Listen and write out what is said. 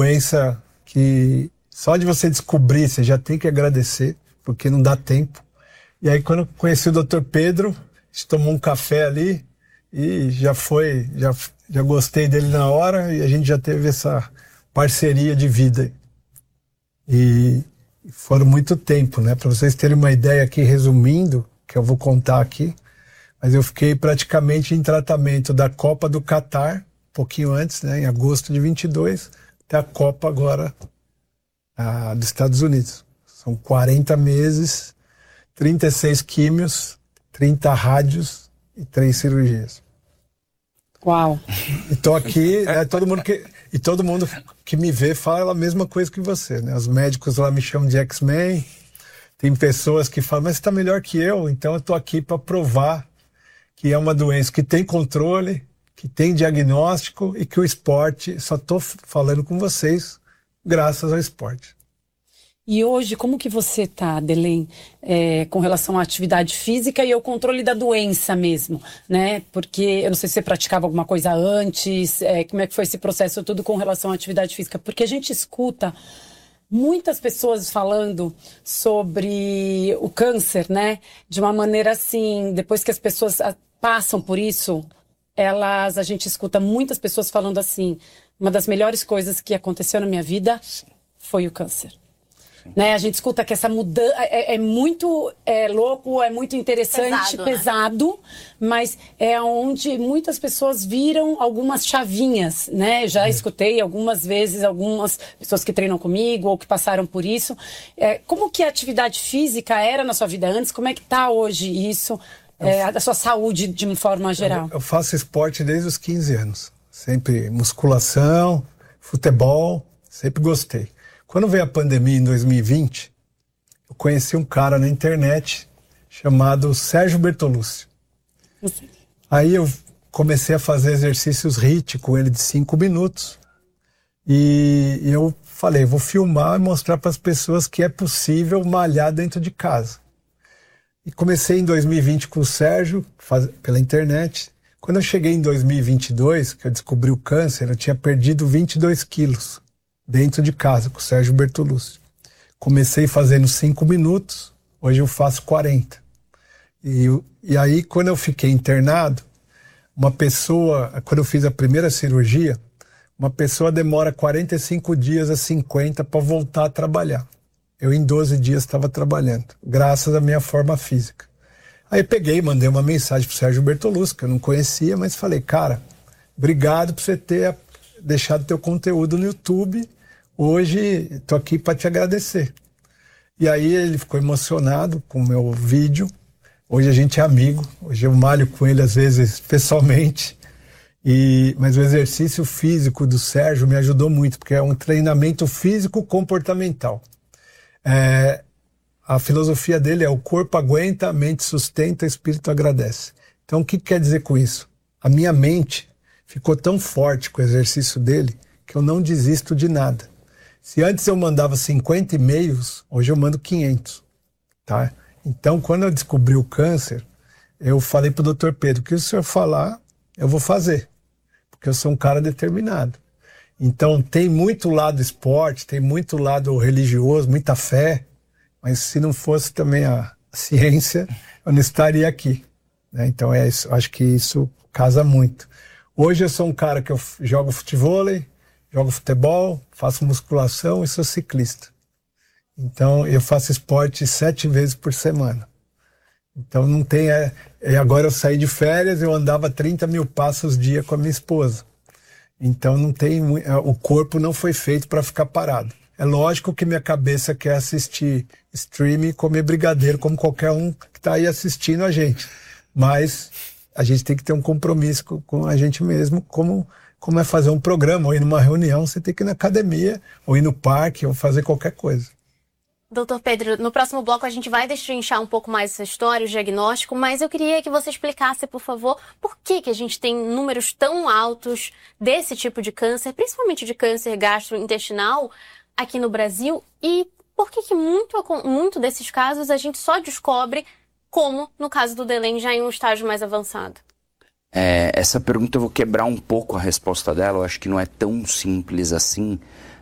doença que só de você descobrir, você já tem que agradecer, porque não dá tempo. E aí, quando eu conheci o Dr. Pedro, a gente tomou um café ali e já gostei dele na hora e a gente já teve essa parceria de vida. E foram muito tempo, né? Para vocês terem uma ideia aqui, resumindo, que eu vou contar aqui, mas eu fiquei praticamente em tratamento da Copa do Catar, um pouquinho antes, né? Em agosto de 22, até a Copa agora dos Estados Unidos. São 40 meses, 36 químios, 30 rádios e 3 cirurgias. Uau! E tô aqui, né, todo mundo que me vê fala a mesma coisa que você, né? Os médicos lá me chamam de X-Men, tem pessoas que falam, mas você tá melhor que eu, então eu tô aqui para provar que é uma doença que tem controle, que tem diagnóstico e que o esporte, só tô falando com vocês graças ao esporte. E hoje, como que você tá, Adelém, com relação à atividade física e ao controle da doença mesmo, né? Porque eu não sei se você praticava alguma coisa antes, como é que foi esse processo todo com relação à atividade física? Porque a gente escuta muitas pessoas falando sobre o câncer, né? De uma maneira assim, depois que as pessoas passam por isso, a gente escuta muitas pessoas falando assim, uma das melhores coisas que aconteceu na minha vida foi o câncer. Né? A gente escuta que essa mudança é muito louco, é muito interessante, pesado, né? Mas é onde muitas pessoas viram algumas chavinhas, né? Já escutei algumas vezes, algumas pessoas que treinam comigo ou que passaram por isso. Como que a atividade física era na sua vida antes? Como é que está hoje isso, a sua saúde de uma forma geral? Eu faço esporte desde os 15 anos. Sempre musculação, futebol, sempre gostei. Quando veio a pandemia em 2020, eu conheci um cara na internet chamado Sérgio Bertolucci. Aí eu comecei a fazer exercícios HIIT com ele de 5 minutos. E eu falei, vou filmar e mostrar para as pessoas que é possível malhar dentro de casa. E comecei em 2020 com o Sérgio, pela internet. Quando eu cheguei em 2022, que eu descobri o câncer, eu tinha perdido 22 quilos. Dentro de casa, com o Sérgio Bertolucci. Comecei fazendo 5 minutos, hoje eu faço 40. E aí, quando eu fiquei internado, quando eu fiz a primeira cirurgia, uma pessoa demora 45 dias a 50 para voltar a trabalhar. Eu, em 12 dias, estava trabalhando, graças à minha forma física. Aí peguei, mandei uma mensagem pro Sérgio Bertolucci, que eu não conhecia, mas falei, cara, obrigado por você ter deixado teu conteúdo no YouTube. Hoje tô aqui para te agradecer. E aí ele ficou emocionado com o meu vídeo. Hoje a gente é amigo. Hoje eu malho com ele às vezes pessoalmente. Mas o exercício físico do Sérgio me ajudou muito, porque é um treinamento físico comportamental. A filosofia dele é o corpo aguenta, a mente sustenta, o espírito agradece. Então o que quer dizer com isso? A minha mente ficou tão forte com o exercício dele que eu não desisto de nada. Se antes eu mandava 50 e-mails, hoje eu mando 500, tá? Então, quando eu descobri o câncer, eu falei pro Dr. Pedro, o que o senhor falar, eu vou fazer, porque eu sou um cara determinado. Então, tem muito lado esporte, tem muito lado religioso, muita fé, mas se não fosse também a ciência, eu não estaria aqui, né? Então, isso, acho que isso casa muito. Hoje eu sou um cara que eu jogo futevôlei, jogo futebol, faço musculação e sou ciclista. Então, eu faço esporte 7 vezes por semana. Então, não tem... agora eu saí de férias, eu andava 30 mil passos dia com a minha esposa. Então, não tem... o corpo não foi feito para ficar parado. É lógico que minha cabeça quer assistir streaming e comer brigadeiro, como qualquer um que está aí assistindo a gente. Mas a gente tem que ter um compromisso com a gente mesmo, como é fazer um programa, ou ir numa reunião, você tem que ir na academia, ou ir no parque, ou fazer qualquer coisa. Doutor Pedro, no próximo bloco a gente vai destrinchar um pouco mais essa história, o diagnóstico, mas eu queria que você explicasse, por favor, por que a gente tem números tão altos desse tipo de câncer, principalmente de câncer gastrointestinal, aqui no Brasil, e por que muito desses casos a gente só descobre, como no caso do Delém, já em um estágio mais avançado? Essa pergunta eu vou quebrar um pouco a resposta dela, eu acho que não é tão simples assim.